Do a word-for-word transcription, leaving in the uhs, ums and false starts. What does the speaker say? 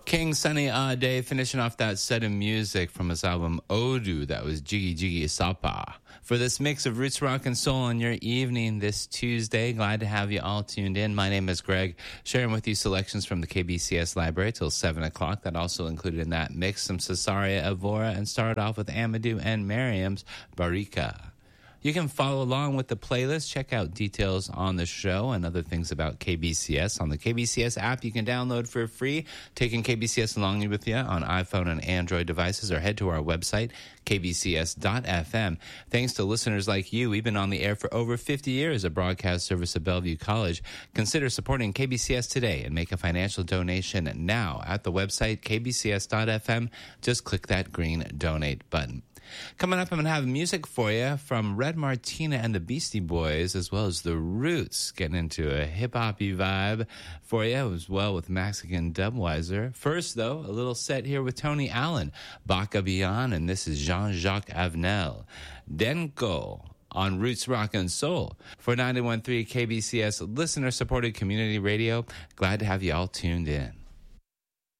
King Sunny Ade finishing off that set of music from his album Odu. That was Jiggy Jiggy Sapa. For this mix of roots, rock, and soul on your evening this Tuesday, glad to have you all tuned in. My name is Greg, sharing with you selections from the K B C S library till seven o'clock. That also included in that mix some Cesaria Evora, and started off with Amadou and Miriam's Barika. You can follow along with the playlist. Check out details on the show and other things about K B C S on the K B C S app you can download for free. Taking K B C S along with you on iPhone and Android devices, or head to our website, k b c s dot f m. Thanks to listeners like you, we've been on the air for over fifty years, a broadcast service of Bellevue College. Consider supporting K B C S today and make a financial donation now at the website, k b c s dot f m. Just click that green donate button. Coming up, I'm going to have music for you from Red Martina and the Beastie Boys, as well as The Roots, getting into a hip-hoppy vibe for you, as well with Mexican Dubweiser. First, though, a little set here with Tony Allen, Baka Beyond, and this is Jean-Jacques Avenel. Denko on Roots Rock and Soul for ninety-one point three K B C S listener-supported community radio. Glad to have you all tuned in.